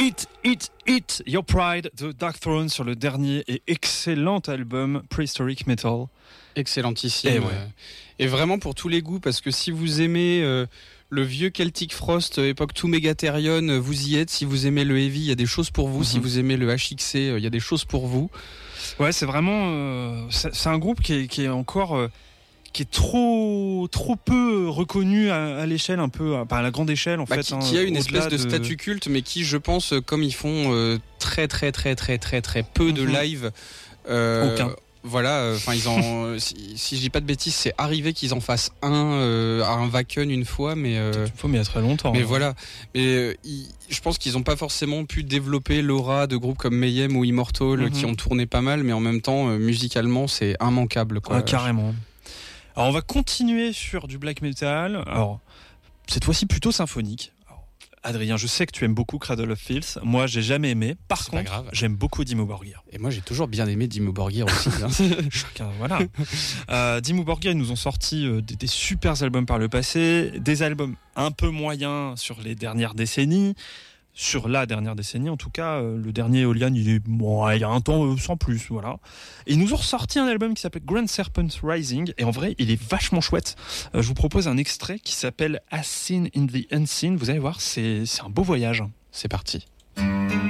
Eat Your Pride de Dark Throne sur le dernier et excellent album Prehistoric Metal. Excellentissime. Et, ouais. Et vraiment pour tous les goûts, parce que si vous aimez le vieux Celtic Frost, époque tout Megatherion, vous y êtes. Si vous aimez le heavy, il y a des choses pour vous. Si vous aimez le HXC, il y a des choses pour vous. Ouais, c'est vraiment... c'est un groupe qui est encore... qui est trop peu reconnu à l'échelle un peu, à la grande échelle en fait. Qui a une espèce de statut culte, mais qui, je pense, comme ils font très peu de live, aucun. Voilà, enfin si je dis pas de bêtises, c'est arrivé qu'ils en fassent à un Wacken une fois, mais il y a très longtemps. Mais voilà, mais je pense qu'ils ont pas forcément pu développer l'aura de groupes comme Mayhem ou Immortal qui ont tourné pas mal, mais en même temps musicalement c'est immanquable quoi. Carrément. Alors on va continuer sur du black metal. Alors cette fois-ci plutôt symphonique. Alors, Adrien, je sais que tu aimes beaucoup Cradle of Filth. Moi, j'ai jamais aimé. Par contre, j'aime beaucoup Dimmu Borgir. Et moi, j'ai toujours bien aimé Dimmu Borgir aussi. Chacun, voilà. Dimmu Borgir, ils nous ont sorti des super albums par le passé, des albums un peu moyens sur les dernières décennies. Sur la dernière décennie, en tout cas, le dernier Aeolian, il y a un temps sans plus, voilà. Et ils nous ont ressorti un album qui s'appelle Grand Serpent Rising, et en vrai, il est vachement chouette. Je vous propose un extrait qui s'appelle As Seen in the Unseen. Vous allez voir, c'est un beau voyage. C'est parti.